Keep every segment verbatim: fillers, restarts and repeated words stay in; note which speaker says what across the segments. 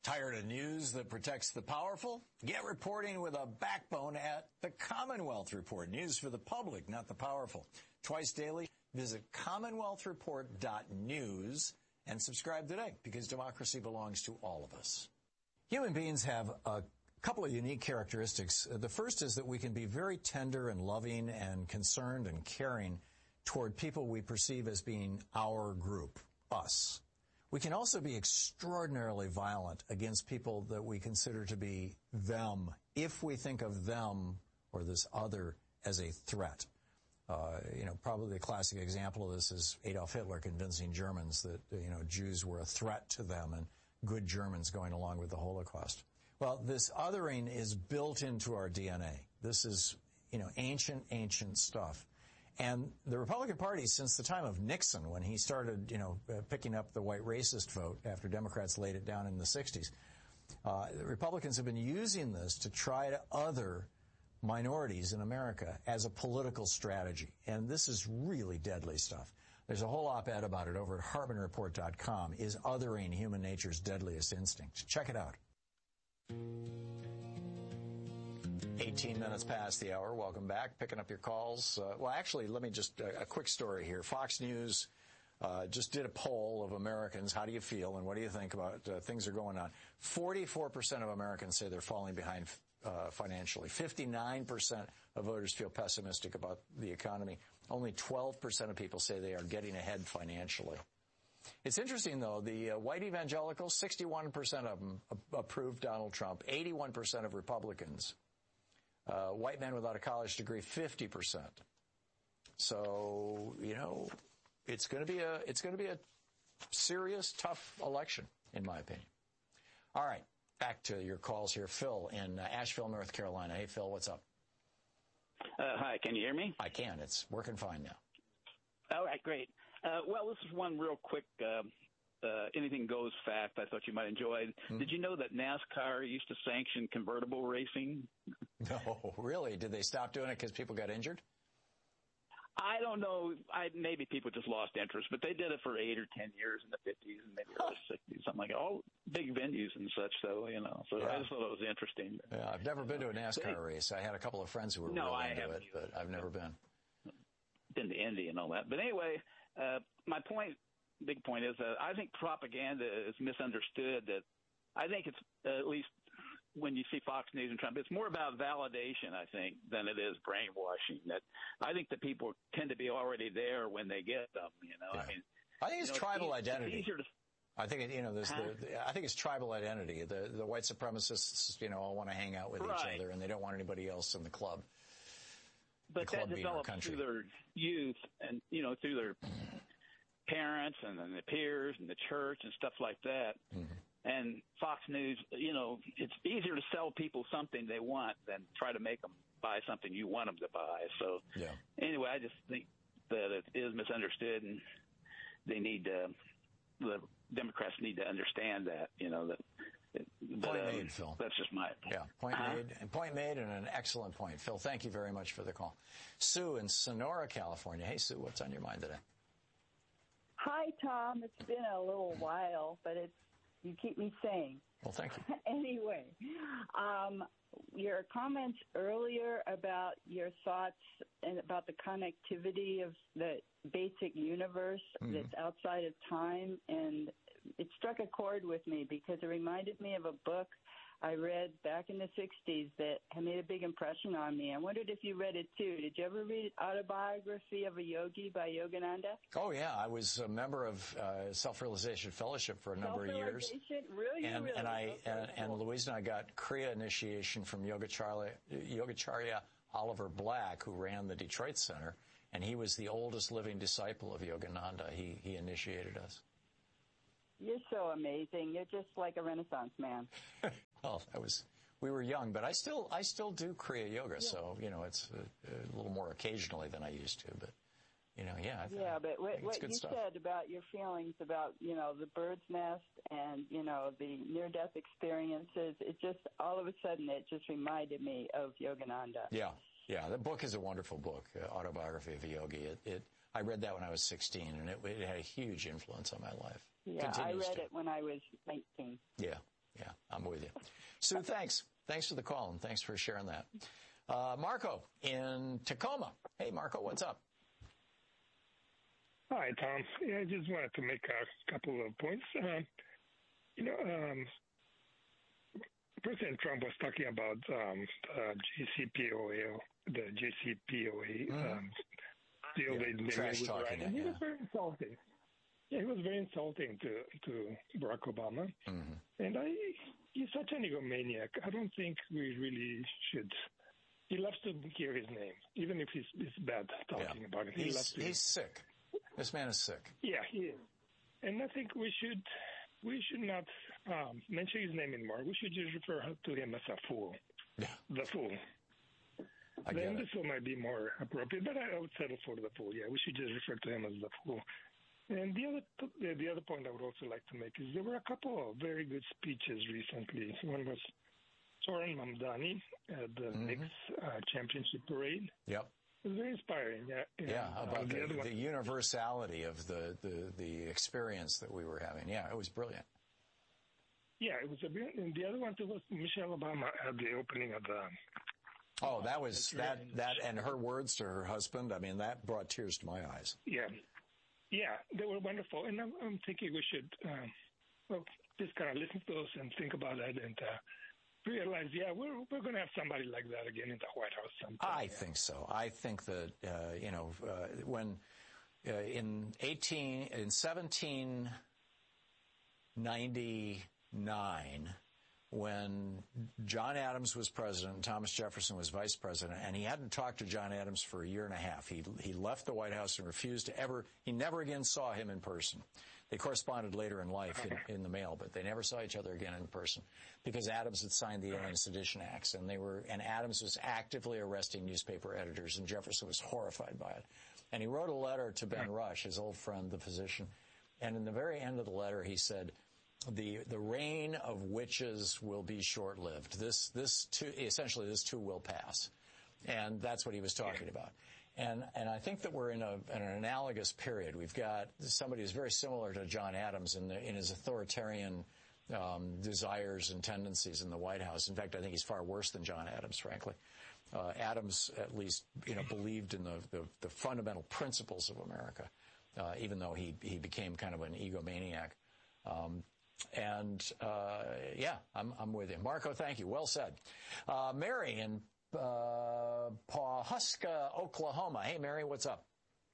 Speaker 1: Tired of news that protects the powerful? Get reporting with a backbone at the Commonwealth Report. News for the public, not the powerful. Twice daily, visit commonwealth report dot news and subscribe today, because democracy belongs to all of us. Human beings have a couple of unique characteristics. The first is that we can be very tender and loving and concerned and caring toward people we perceive as being our group, us. We can also be extraordinarily violent against people that we consider to be them, if we think of them or this other as a threat. Uh, you know, probably the classic example of this is Adolf Hitler convincing Germans that, you know, Jews were a threat to them and good Germans going along with the Holocaust. Well, this othering is built into our D N A. This is, you know, ancient, ancient stuff. And the Republican Party, since the time of Nixon, when he started, you know, uh, picking up the white racist vote after Democrats laid it down in the sixties, uh, the Republicans have been using this to try to other minorities in America as a political strategy. And this is really deadly stuff. There's a whole op-ed about it over at Harbin Report dot com. Is othering human nature's deadliest instinct? Check it out. eighteen minutes past the hour. Welcome back. Picking up your calls. Uh, well, actually, let me just, uh, a quick story here. Fox News uh, just did a poll of Americans. How do you feel and what do you think about uh, things that are going on? forty-four percent of Americans say they're falling behind uh, financially. fifty-nine percent of voters feel pessimistic about the economy. Only twelve percent of people say they are getting ahead financially. It's interesting, though, the uh, white evangelicals, sixty-one percent of them a- approved Donald Trump, eighty-one percent of Republicans. Uh, white men without a college degree, fifty percent. So, you know, it's going to be a, it's going to be a serious, tough election, in my opinion. All right. Back to your calls here. Phil in uh, Asheville, North Carolina. Hey, Phil, what's up?
Speaker 2: Uh, hi, can you hear me?
Speaker 1: I can. It's working fine now.
Speaker 2: All right, great. Uh, well, this is one real quick uh, uh, anything goes fact I thought you might enjoy. Mm-hmm. Did you know that NASCAR used to sanction convertible racing?
Speaker 1: No, really? Did they stop doing it because people got injured?
Speaker 2: I don't know. I, maybe people just lost interest, but they did it for eight or ten years in the fifties and maybe early sixties, something like that. All big venues and such, so, you know. So yeah. I just thought it was interesting.
Speaker 1: Yeah, I've never been to a NASCAR they, race. I had a couple of friends who were
Speaker 2: no,
Speaker 1: really
Speaker 2: I
Speaker 1: into
Speaker 2: haven't
Speaker 1: it, but I've never been.
Speaker 2: Been to Indy and all that. But anyway, uh, my point, big point is that I think propaganda is misunderstood. That I think it's uh, at least when you see Fox News and Trump, it's more about validation, I think, than it is brainwashing. That I think that people tend to be already there when they get them. You know,
Speaker 1: yeah.
Speaker 2: I mean,
Speaker 1: I think it's
Speaker 2: you know,
Speaker 1: tribal
Speaker 2: it's
Speaker 1: identity.
Speaker 2: Easier to,
Speaker 1: I think it, you know, there's
Speaker 2: huh?
Speaker 1: the, the. I think it's tribal identity. The the white supremacists, you know, all want to hang out with
Speaker 2: right.
Speaker 1: each other, and they don't want anybody else in the club.
Speaker 2: But
Speaker 1: the
Speaker 2: that develops through their youth, and you know, through their parents and then the peers and the church and stuff like that. Mm-hmm. And Fox News, you know, it's easier to sell people something they want than try to make them buy something you want them to buy. So
Speaker 1: yeah.
Speaker 2: Anyway, I just think that it is misunderstood, and they need to, the Democrats need to understand that, you know, that. But,
Speaker 1: point
Speaker 2: um,
Speaker 1: made, Phil.
Speaker 2: That's just my
Speaker 1: yeah. Point
Speaker 2: uh-huh.
Speaker 1: made, and point made, and an excellent point, Phil. Thank you very much for the call. Sue in Sonora, California. Hey, Sue, what's on your mind today?
Speaker 3: Hi, Tom. It's been a little while, but it's you keep me sane.
Speaker 1: Well, thank you.
Speaker 3: Anyway, um, your comments earlier about your thoughts and about the connectivity of the basic universe mm-hmm. that's outside of time, and it struck a chord with me because it reminded me of a book I read back in the sixties that had made a big impression on me. I wondered if you read it too. Did you ever read Autobiography of a Yogi by Yogananda?
Speaker 1: Oh, yeah. I was a member of uh, Self-Realization Fellowship for a number of years.
Speaker 3: Really,
Speaker 1: and,
Speaker 3: really?
Speaker 1: And, I,
Speaker 3: okay,
Speaker 1: and,
Speaker 3: cool.
Speaker 1: and Louise and I got Kriya initiation from Yogacharya, Yogacharya Oliver Black, who ran the Detroit Center, and he was the oldest living disciple of Yogananda. He, he initiated us.
Speaker 3: You're so amazing. You're just like a Renaissance man.
Speaker 1: Well, that was, we were young, but I still, I still do Kriya Yoga. Yeah. So, you know, it's a, a little more occasionally than I used to, but, you know, yeah. I,
Speaker 3: yeah, but what, what you
Speaker 1: stuff.
Speaker 3: said about your feelings about, you know, the bird's nest and, you know, the near-death experiences, it just, all of a sudden, it just reminded me of Yogananda.
Speaker 1: Yeah. Yeah. The book is a wonderful book, uh, Autobiography of a Yogi. It, it, I read that when I was sixteen, and it, it had a huge influence on my life.
Speaker 3: Yeah, I read to. it when I was nineteen.
Speaker 1: Yeah. Yeah, I'm with you. Sue, thanks. Thanks for the call, and thanks for sharing that. Uh, Marco in Tacoma. Hey, Marco, what's up?
Speaker 4: Hi, Tom. Yeah, I just wanted to make a couple of points. Uh, you know, um, President Trump was talking about um, uh, J C P O A, the J C P O A
Speaker 1: mm-hmm.
Speaker 4: um, deal
Speaker 1: yeah,
Speaker 4: they made
Speaker 1: trash
Speaker 4: with
Speaker 1: talking
Speaker 4: Iran.
Speaker 1: it,
Speaker 4: He
Speaker 1: yeah.
Speaker 4: was very insulting. Yeah, he was very insulting to, to Barack Obama.
Speaker 1: Mm-hmm.
Speaker 4: And I, he's such an egomaniac. I don't think we really should. He loves to hear his name, even if he's, he's bad talking
Speaker 1: yeah.
Speaker 4: about it. He
Speaker 1: he's
Speaker 4: loves to
Speaker 1: he's sick. This man is sick.
Speaker 4: Yeah, he is. And I think we should we should not um, mention his name anymore. We should just refer to him as a fool.
Speaker 1: Yeah.
Speaker 4: The fool.
Speaker 1: I
Speaker 4: the
Speaker 1: get
Speaker 4: imbecile might be more appropriate, but I would settle for the fool. Yeah, we should just refer to him as the fool. And the other the, the other point I would also like to make is there were a couple of very good speeches recently. One was Zoran Mamdani at the
Speaker 1: mm-hmm.
Speaker 4: Knicks uh, championship parade.
Speaker 1: Yep.
Speaker 4: It was very inspiring. Yeah, and,
Speaker 1: yeah about
Speaker 4: uh, the,
Speaker 1: the,
Speaker 4: other one,
Speaker 1: the universality of the, the, the experience that we were having. Yeah, it was brilliant.
Speaker 4: Yeah, it was a brilliant. And the other one too was Michelle Obama at the opening of the.
Speaker 1: Oh, that was that that and her words to her husband. I mean, that brought tears to my eyes.
Speaker 4: Yeah, yeah, they were wonderful, and I'm, I'm thinking we should, um, well, just kind of listen to those and think about that and. Uh, realize, yeah, we're we're going to have somebody like that again in the White House sometime.
Speaker 1: I
Speaker 4: yeah.
Speaker 1: think so. I think that uh, you know uh, when uh, in eighteen in seventeen ninety-nine, when John Adams was president and Thomas Jefferson was vice president, and he hadn't talked to John Adams for a year and a half. He he left the White House and refused to ever. He never again saw him in person. They corresponded later in life in, in the mail, but they never saw each other again in person because Adams had signed the Alien Sedition Acts, and they were and Adams was actively arresting newspaper editors, and Jefferson was horrified by it. And he wrote a letter to Ben Rush, his old friend, the physician, and in the very end of the letter, he said, "The the reign of witches will be short-lived. This this too, essentially this too will pass," and that's what he was talking about. And and I think that we're in, a, in an analogous period. We've got somebody who's very similar to John Adams in, the, in his authoritarian um, desires and tendencies in the White House. In fact, I think he's far worse than John Adams, frankly. Uh, Adams, at least, you know, believed in the, the, the fundamental principles of America, uh, even though he he became kind of an egomaniac. Um, and uh, yeah, I'm I'm with you, Marco. Thank you. Well said, uh, Mary in Uh, Pawhuska, Oklahoma. Hey, Mary, what's up?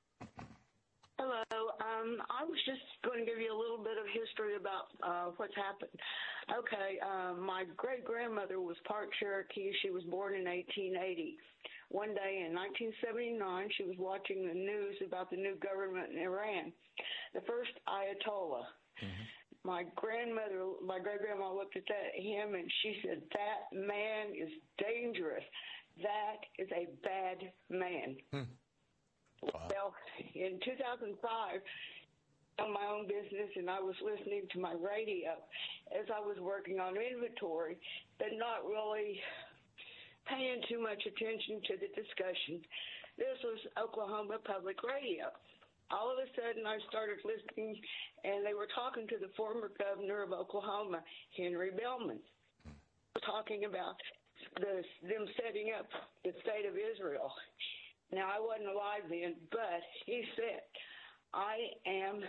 Speaker 5: Hello. Um, I was just going to give you a little bit of history about uh, what's happened. Okay, um, my great-grandmother was part Cherokee. She was born in eighteen eighty. One day in nineteen seventy-nine, she was watching the news about the new government in Iran, the first Ayatollah. Mm-hmm. My grandmother, my great-grandma looked at that, him, and she said, "That man is dangerous. That is a bad man." Hmm. Wow. Well, in two thousand five, I owned my own business, and I was listening to my radio as I was working on inventory, but not really paying too much attention to the discussion. This was Oklahoma Public Radio. All of a sudden, I started listening, and they were talking to the former governor of Oklahoma, Henry Bellman, talking about the, them setting up the state of Israel. Now, I wasn't alive then, but he said, "I am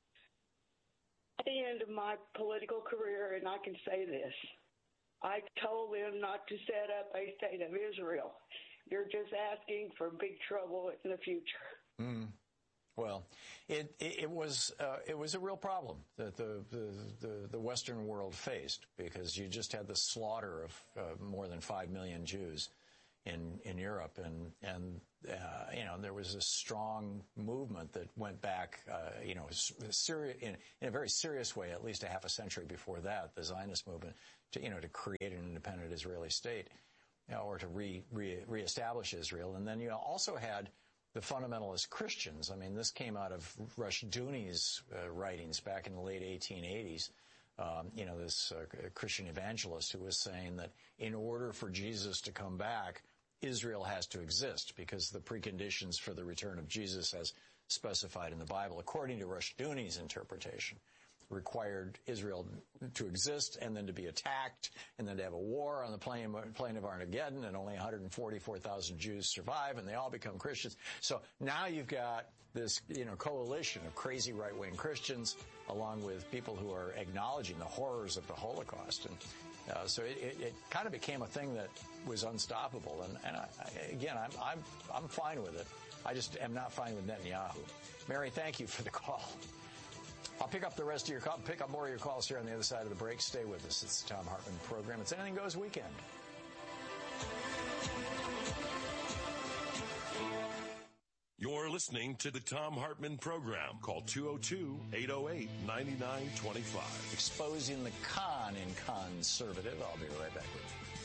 Speaker 5: at the end of my political career, and I can say this. I told them not to set up a state of Israel. You're just asking for big trouble in the future."
Speaker 1: Mm. Well, it, it, it was uh, it was a real problem that the, the, the, the Western world faced because you just had the slaughter of uh, more than five million Jews in in Europe, and and uh, you know there was a strong movement that went back, uh, you know, seri- in, in a very serious way, at least a half a century before that, the Zionist movement, to you know to create an independent Israeli state, you know, or to re, re reestablish Israel, and then you also had the fundamentalist Christians. I mean, this came out of Rushduni's uh, writings back in the late eighteen eighties. Um, you know, this uh, Christian evangelist who was saying that in order for Jesus to come back, Israel has to exist because the preconditions for the return of Jesus as specified in the Bible, according to Rushduni's interpretation, required Israel to exist and then to be attacked and then to have a war on the plain, plain of Armageddon, and only one hundred forty-four thousand Jews survive and they all become Christians. So now you've got this, you know, coalition of crazy right-wing Christians along with people who are acknowledging the horrors of the Holocaust. And uh, so it, it, it kind of became a thing that was unstoppable. And, and I, I, again, I'm, I'm, I'm fine with it. I just am not fine with Netanyahu. Mary, thank you for the call. I'll pick up the rest of your call, pick up more of your calls here on the other side of the break. Stay with us. It's the Thom Hartmann program. It's Anything Goes Weekend.
Speaker 6: You're listening to the Thom Hartmann program. Call two oh two, eight oh eight, nine nine two five.
Speaker 1: Exposing the con in conservative. I'll be right back with you.